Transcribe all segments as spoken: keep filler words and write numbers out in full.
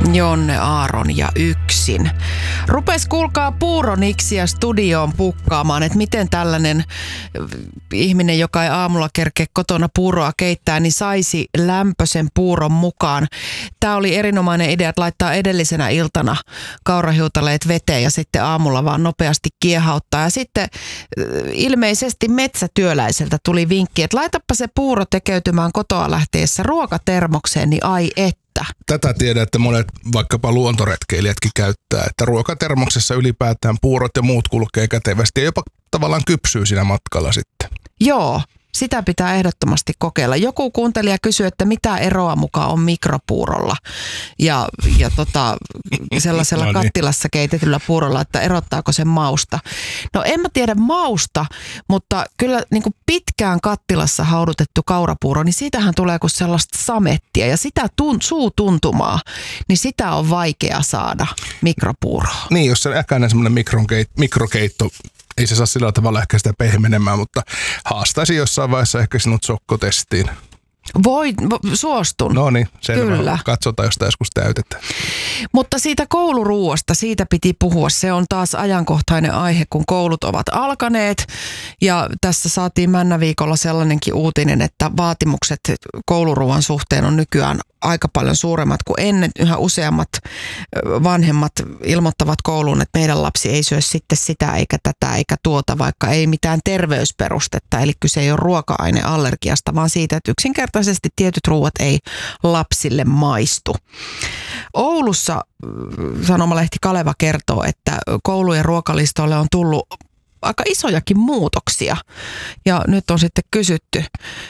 Jonne Aaron ja yksin. Rupes kuulkaa puuroniksiä studioon pukkaamaan, että miten tällainen ihminen, joka ei aamulla kerkeä kotona puuroa keittää, niin saisi lämpöisen puuron mukaan. Tämä oli erinomainen idea, että laittaa edellisenä iltana kaurahiutaleet veteen ja sitten aamulla vaan nopeasti kiehauttaa. Ja sitten ilmeisesti metsätyöläiseltä tuli vinkki, että laitapa se puuro tekeytymään kotoa lähteessä ruokatermokseen, niin ai et. Tätä tiedän, että monet vaikkapa luontoretkeilijätkin käyttää, että ruokatermoksessa ylipäätään puurot ja muut kulkee kätevästi ja jopa tavallaan kypsyy siinä matkalla sitten. Joo, sitä pitää ehdottomasti kokeilla. Joku kuuntelija kysyi, että mitä eroa mukaan on mikropuurolla ja, ja tota, sellaisella no niin. kattilassa keitetyllä puurolla, että erottaako se mausta. No en mä tiedä mausta, mutta kyllä niin kuin pitkään kattilassa haudutettu kaurapuuro, niin siitähän tulee kuin sellaista samettia ja sitä tun, suutuntumaa, niin sitä on vaikea saada mikropuuroa. Niin, jos se äkäinen semmoinen mikrokeitto, mikrokeitto ei se saa sillä tavalla ehkä sitä pehmenemään, mutta haastaisin jossain vaiheessa ehkä sinut sokkotestiin. Voi, suostun. No niin, selvä. Kyllä. Katsotaan, jos sitä joskus täytetään. Mutta siitä kouluruuasta, siitä piti puhua. Se on taas ajankohtainen aihe, kun koulut ovat alkaneet. Ja tässä saatiin Männäviikolla sellainenkin uutinen, että vaatimukset kouluruuan suhteen on nykyään aika paljon suuremmat kuin ennen. Yhä useammat vanhemmat ilmoittavat kouluun, että meidän lapsi ei syö sitten sitä eikä tätä eikä tuota, vaikka ei mitään terveysperustetta. Eli kyse ei ole ruoka-aineallergiasta, vaan siitä, että yksinkertaisesti tietyt ruuat ei lapsille maistu. Oulussa sanomalehti Kaleva kertoo, että koulujen ruokalistoille on tullut aika isojakin muutoksia. Ja nyt on sitten kysytty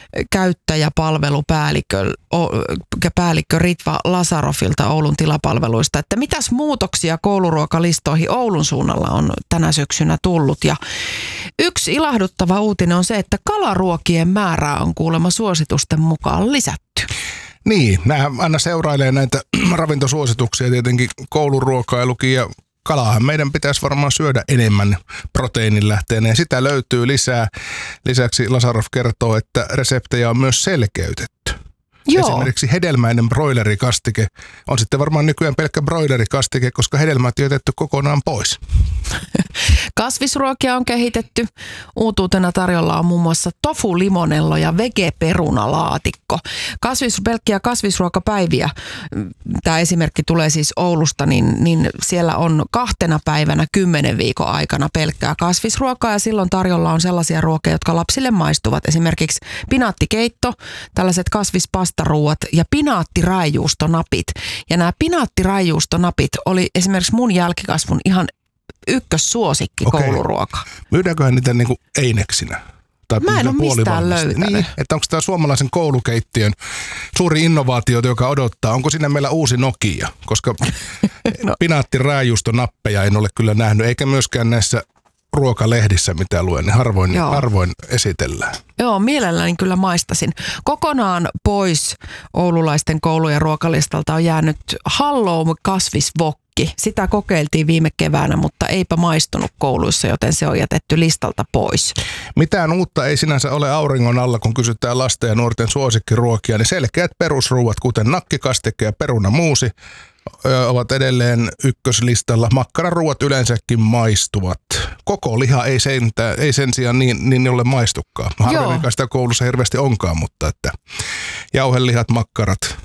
käyttäjäpalvelupäällikkö päällikkö Ritva Lasarofilta Oulun tilapalveluista, että mitäs muutoksia kouluruokalistoihin Oulun suunnalla on tänä syksynä tullut. Ja yksi ilahduttava uutinen on se, että kalaruokien määrää on kuulemma suositusten mukaan lisätty. Niin, nämä aina seurailee näitä ravintosuosituksia tietenkin kouluruokailukin ja kalaahan meidän pitäisi varmaan syödä enemmän proteiinilähteenä ja sitä löytyy lisää. Lisäksi Lasarov kertoo, että reseptejä on myös selkeytetty. Joo. Esimerkiksi hedelmäinen broilerikastike on sitten varmaan nykyään pelkkä broilerikastike, koska hedelmät on jätetty kokonaan pois. Kasvisruokia on kehitetty. Uutuutena tarjolla on muun muassa tofu, limonello ja vege-perunalaatikko. Kasvis, pelkkiä kasvisruokapäiviä, tämä esimerkki tulee siis Oulusta, niin, niin siellä on kahtena päivänä kymmenen viikon aikana pelkkää kasvisruokaa ja silloin tarjolla on sellaisia ruokia, jotka lapsille maistuvat. Esimerkiksi pinaattikeitto, tällaiset kasvispastaruuat ja pinaattiraijuustonapit. Ja nämä pinaattiraijuustonapit oli esimerkiksi mun jälkikasvun ihan ykkössuosikki okay. kouluruoka. Myydäänköhän niitä niin kuin eineksinä? Tai mä en ole mistään löytänyt. Niin, että onko tämä suomalaisen koulukeittiön suuri innovaatio, joka odottaa? Onko siinä meillä uusi Nokia? Koska no. pinaattiraajuustonappeja en ole kyllä nähnyt, eikä myöskään näissä ruokalehdissä, mitä luen, niin harvoin, harvoin esitellään. Joo, mielelläni kyllä maistasin. Kokonaan pois oululaisten koulujen ruokalistalta on jäänyt Halloum kasvisvokki. Sitä kokeiltiin viime keväänä, mutta eipä maistunut kouluissa, joten se on jätetty listalta pois. Mitään uutta ei sinänsä ole auringon alla, kun kysytään lasten ja nuorten suosikkiruokia, niin selkeät perusruuat, kuten nakkikastike ja perunamuusi, ovat edelleen ykköslistalla. Makkararuuat yleensäkin maistuvat. Koko liha ei sen, ei sen sijaan niin, niin ole maistukaan. Harvemmin sitä koulussa hirveästi onkaan, mutta että jauhelihat, makkarat,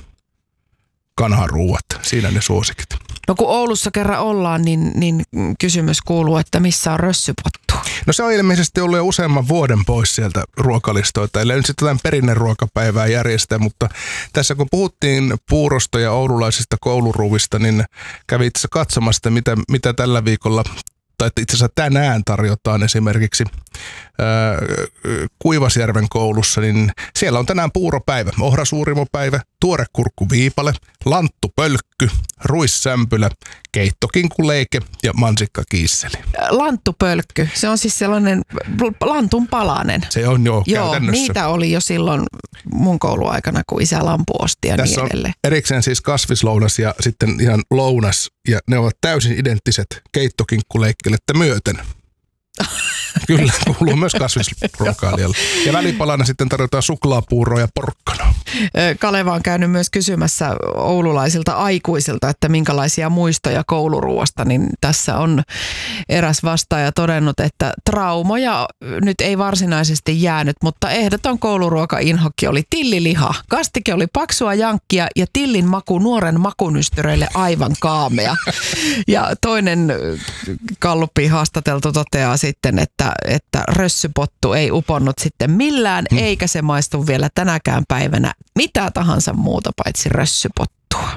kanharuuat, siinä ne suosikit. No kun Oulussa kerran ollaan, niin, niin kysymys kuuluu, että missä on rössypottu? No se on ilmeisesti ollut jo useamman vuoden pois sieltä ruokalistoilta. Eli nyt sitten jotain perinneruokapäivää järjestää, mutta tässä kun puhuttiin puurosta ja oululaisista kouluruuvista, niin kävi itse katsomassa, mitä, mitä tällä viikolla tai itse asiassa tänään tarjotaan esimerkiksi ää, Kuivasjärven koulussa, niin siellä on tänään puuropäivä, ohrasuurimopäivä, tuorekurkkuviipale, lanttupölkky, ruissämpylä, keittokinkuleike ja mansikkakiisseli. Lanttupölkky, se on siis sellainen lantun palanen. Se on jo Joo, käytännössä. Niitä oli jo silloin mun kouluaikana, kun isä lampu osti ja tässä niin edelleen. On erikseen siis kasvislounas ja sitten ihan lounas, ja ne ovat täysin identtiset keittokinkkuleikkelettä myöten. Kyllä, kuuluu myös kasvisruokailijalle. Ja välipalana sitten tarjotaan suklaapuuroa ja porkkana. Kaleva on käynyt myös kysymässä oululaisilta aikuisilta, että minkälaisia muistoja kouluruoasta, niin tässä on eräs vastaaja todennut, että traumoja nyt ei varsinaisesti jäänyt, mutta ehdoton kouluruoka-inhokki oli tilliliha. Kastike oli paksua jankkia ja tillin maku nuoren makunystyröille aivan kaamea. Ja toinen Gallupin haastateltu toteaa sitten, että, että rössypottu ei uponnut sitten millään, hmm. eikä se maistu vielä tänäkään päivänä mitä tahansa muuta paitsi rössypottua.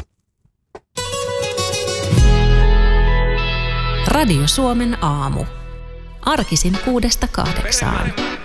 Radio Suomen aamu. Arkisin kuudesta kahdeksaan.